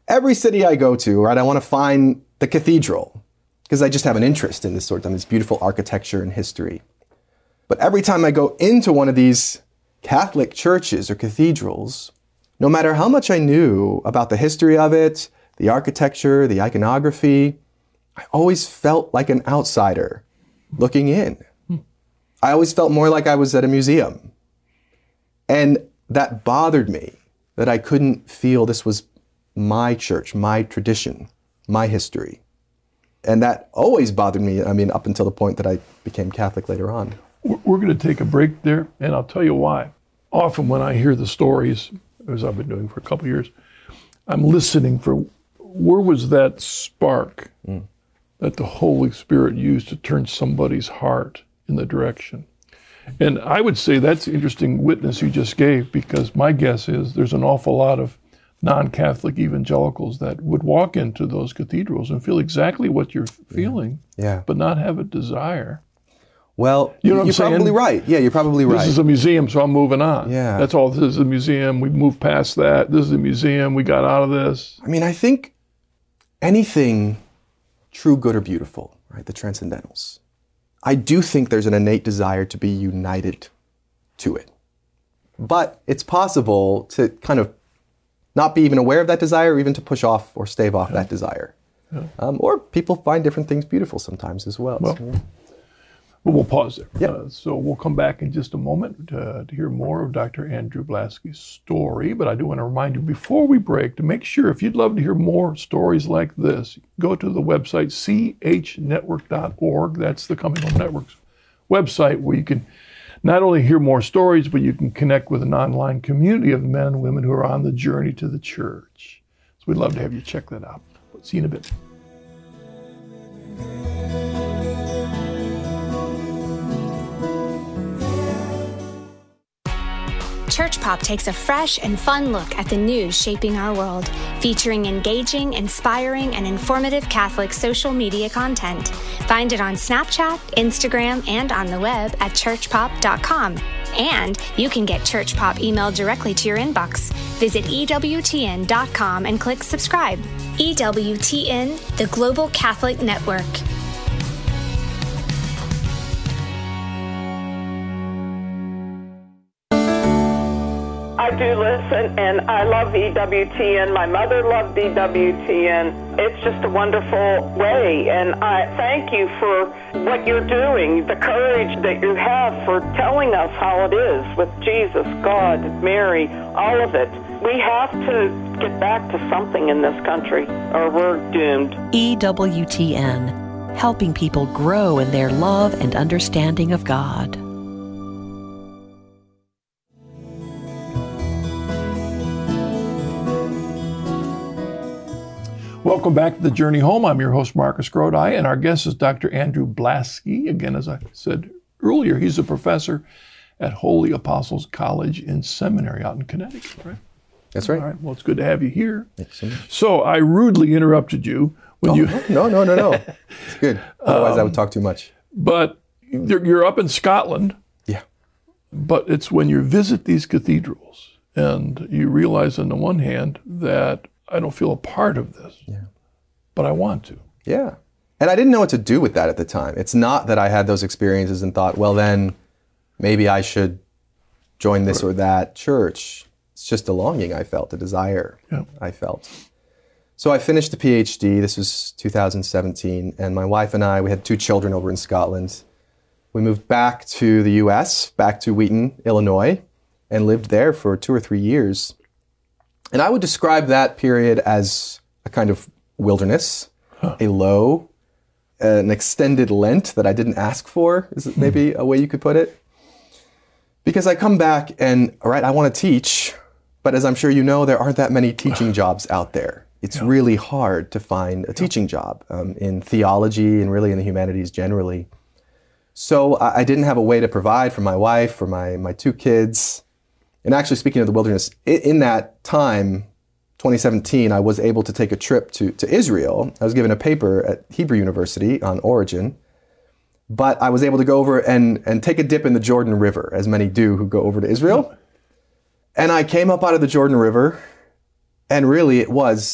every city I go to, right, I want to find the cathedral because I just have an interest in this sort of this beautiful architecture and history. But every time I go into one of these Catholic churches or cathedrals, no matter how much I knew about the history of it, the architecture, the iconography, I always felt like an outsider looking in. I always felt more like I was at a museum. And that bothered me, that I couldn't feel this was my church, my tradition, my history. And that always bothered me, up until the point that I became Catholic later on. We're going to take a break there, and I'll tell you why. Often when I hear the stories, as I've been doing for a couple of years, I'm listening for where was that spark that the Holy Spirit used to turn somebody's heart in the direction. And I would say that's an interesting witness you just gave, because my guess is there's an awful lot of non-Catholic evangelicals that would walk into those cathedrals and feel exactly what you're feeling, but not have a desire. Well, you're probably right. Yeah, you're probably right. This is a museum, so I'm moving on. Yeah. That's all. This is a museum. We moved past that. This is a museum. We got out of this. I think anything true, good, or beautiful, right, the transcendentals, I do think there's an innate desire to be united to it. But it's possible to kind of not be even aware of that desire, or even to push off or stave off that desire. Yeah. Or people find different things beautiful sometimes as well. But we'll pause there. Yep. So we'll come back in just a moment to hear more of Dr. Andrew Blasky's story. But I do want to remind you before we break to make sure, if you'd love to hear more stories like this, go to the website chnetwork.org. That's the Coming Home Network's website, where you can not only hear more stories, but you can connect with an online community of men and women who are on the journey to the church. So we'd love to have you check that out. We'll see you in a bit. Church Pop takes a fresh and fun look at the news shaping our world, featuring engaging, inspiring, and informative Catholic social media content. Find it on Snapchat, Instagram, and on the web at churchpop.com. And you can get Church Pop emailed directly to your inbox. Visit EWTN.com and click subscribe. EWTN, the Global Catholic Network. I do listen, and I love EWTN. My mother loved EWTN. It's just a wonderful way, and I thank you for what you're doing, the courage that you have for telling us how it is with Jesus, God, Mary, all of it. We have to get back to something in this country, or we're doomed. EWTN, helping people grow in their love and understanding of God. Welcome back to The Journey Home. I'm your host, Marcus Grodi, and our guest is Dr. Andrew Blasky. Again, as I said earlier, he's a professor at Holy Apostles College and Seminary out in Connecticut, right? That's right. All right. Well, it's good to have you here. Thanks so much. So I rudely interrupted you when you... No. It's good. Otherwise, I would talk too much. But you're up in Scotland. Yeah. But it's when you visit these cathedrals and you realize on the one hand that I don't feel a part of this, but I want to. Yeah. And I didn't know what to do with that at the time. It's not that I had those experiences and thought, well, then maybe I should join this or that church. It's just a longing I felt, a desire I felt. So I finished the PhD. This was 2017. And my wife and I, we had 2 children over in Scotland. We moved back to the U.S., back to Wheaton, Illinois, and lived there for 2 or 3 years. And I would describe that period as a kind of wilderness, a low, an extended Lent that I didn't ask for, is maybe a way you could put it. Because I come back and, all right, I want to teach, but as I'm sure you know, there aren't that many teaching jobs out there. It's really hard to find a teaching job in theology and really in the humanities generally. So I didn't have a way to provide for my wife, for my 2 kids. And actually, speaking of the wilderness, in that time, 2017, I was able to take a trip to Israel. I was given a paper at Hebrew University on Origin, but I was able to go over and take a dip in the Jordan River, as many do who go over to Israel. And I came up out of the Jordan River, and really it was